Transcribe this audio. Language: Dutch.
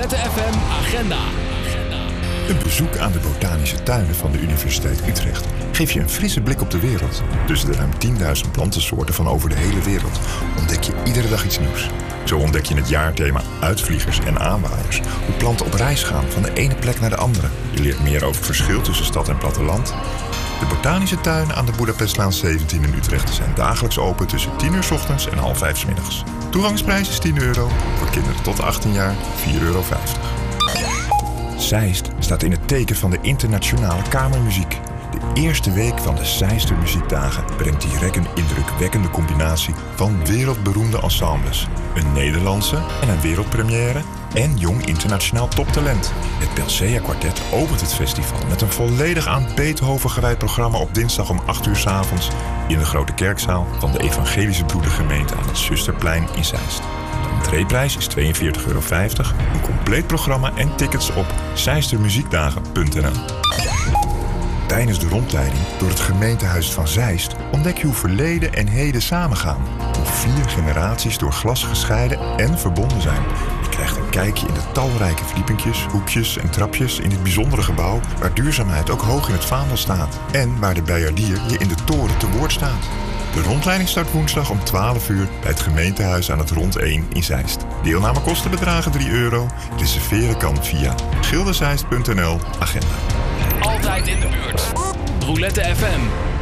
Roulette FM Agenda. Een bezoek aan de botanische tuinen van de Universiteit Utrecht geeft je een frisse blik op de wereld. Tussen de ruim 10.000 plantensoorten van over de hele wereld ontdek je iedere dag iets nieuws. Zo ontdek je het jaarthema uitvliegers en aanwaaiers. Hoe planten op reis gaan van de ene plek naar de andere. Je leert meer over het verschil tussen stad en platteland. De botanische tuinen aan de Boedapestlaan 17 in Utrecht zijn dagelijks open tussen 10 uur 's ochtends en 5:30 's middags. Toegangsprijs is €10. Voor kinderen tot 18 jaar €4,50. Zeist staat in het teken van de internationale kamermuziek. De eerste week van de Zeister Muziekdagen brengt direct een indrukwekkende combinatie van wereldberoemde ensembles. Een Nederlandse en een wereldpremière en jong internationaal toptalent. Het Pelcea Quartet opent het festival met een volledig aan Beethoven gewijd programma op dinsdag om 8 uur 's avonds in de Grote Kerkzaal van de Evangelische Broedergemeente aan het Zusterplein in Zeist. De entreeprijs is €42,50. Een compleet programma en tickets op zeistermuziekdagen.nl. Tijdens de rondleiding door het gemeentehuis van Zeist ontdek je hoe verleden en heden samengaan. Hoe 4 generaties door glas gescheiden en verbonden zijn. Je krijgt een kijkje in de talrijke verdiepingjes, hoekjes en trapjes in dit bijzondere gebouw waar duurzaamheid ook hoog in het vaandel staat. En waar de bijaardier je in de toren te woord staat. De rondleiding start woensdag om 12 uur bij het gemeentehuis aan het Rond 1 in Zeist. Deelnamekosten bedragen €3. Reserveren kan via gildezeist.nl agenda. Altijd in de buurt. Roulette FM.